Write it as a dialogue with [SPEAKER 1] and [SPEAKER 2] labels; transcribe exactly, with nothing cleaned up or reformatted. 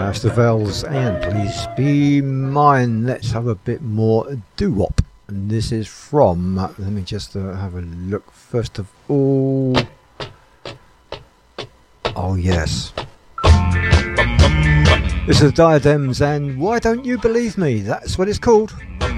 [SPEAKER 1] That's the Vels and Please Be Mine. Let's have a bit more doo-wop. And this is from, let me just uh, have a look first of all. Oh yes. This is Diadems and Why Don't You Believe Me? That's what it's called.